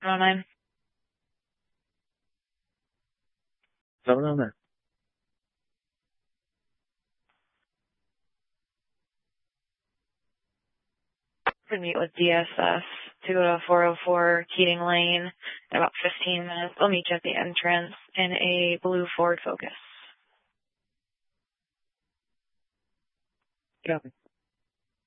709. 709. Could meet with DSS to go to 404 Keating Lane in about 15 minutes. They'll meet you at the entrance in a blue Ford Focus. Copy.